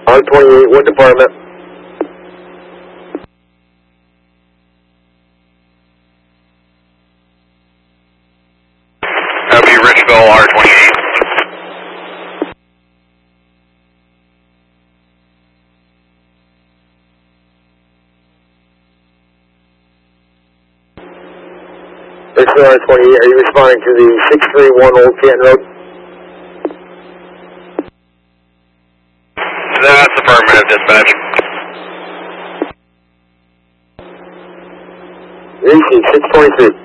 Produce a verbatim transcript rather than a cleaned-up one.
R twenty-eight, what department? That would be Richville, R twenty-eight. Richville, R twenty-eight, are you responding to the six three one Old Canton Road? That's affirmative, dispatch. Easy, six twenty-three.